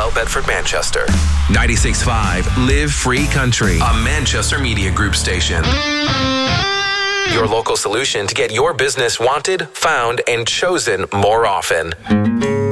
Bell Bedford, Manchester. 96.5 Live Free Country, A Manchester Media Group station. Your local solution to get your business wanted, found, and chosen more often.